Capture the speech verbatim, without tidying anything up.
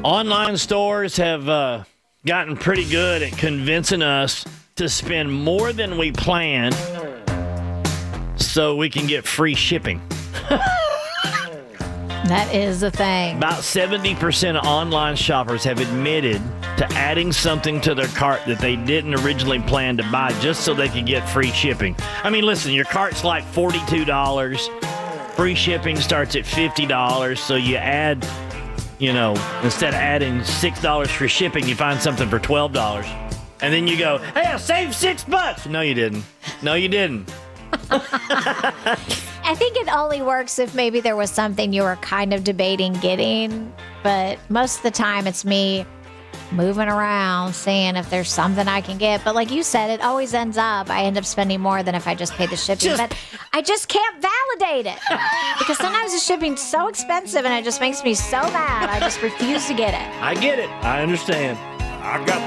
Online stores have uh, gotten pretty good at convincing us to spend more than we planned so we can get free shipping. That is the thing. About seventy percent of online shoppers have admitted to adding something to their cart that they didn't originally plan to buy just so they could get free shipping. I mean, listen, your cart's like forty-two dollars. Free shipping starts at fifty dollars, so you add, you know, instead of adding six dollars for shipping, you find something for twelve dollars. And then you go, hey, I saved six bucks. No, you didn't. No, you didn't. I think it only works if maybe there was something you were kind of debating getting, but most of the time it's me moving around, seeing if there's something I can get. But like you said, it always ends up, I end up spending more than if I just pay the shipping. Just- but I just can't validate it because sometimes the shipping's so expensive and it just makes me so mad. I just refuse to get it. I get it. I understand. I got